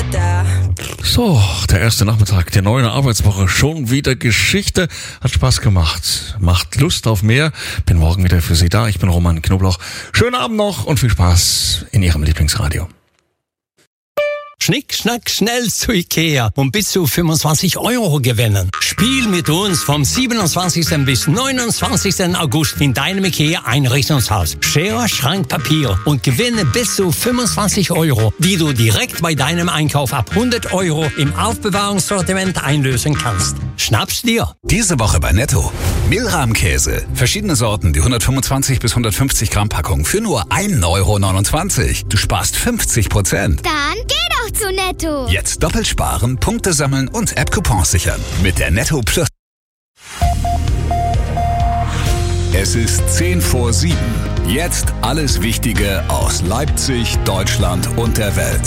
So, der erste Nachmittag der neuen Arbeitswoche. Schon wieder Geschichte. Hat Spaß gemacht. Macht Lust auf mehr. Bin morgen wieder für Sie da. Ich bin Roman Knobloch. Schönen Abend noch und viel Spaß in Ihrem Lieblingsradio. Schnick, schnack, schnell zu Ikea und bis zu 25 € gewinnen. Spiel mit uns vom 27. bis 29. August in deinem Ikea-Einrichtungshaus. Schere, Schrank, Papier und gewinne bis zu 25 €, die du direkt bei deinem Einkauf ab 100 € im Aufbewahrungssortiment einlösen kannst. Schnapp's dir! Diese Woche bei Netto. Milrahmkäse. Verschiedene Sorten, die 125 bis 150 Gramm Packung für nur 1,29 €. Du sparst 50%. Dann geh doch zu Netto. Jetzt doppelt sparen, Punkte sammeln und App-Coupons sichern. Mit der Netto Plus. Es ist 10 vor 7. Jetzt alles Wichtige aus Leipzig, Deutschland und der Welt.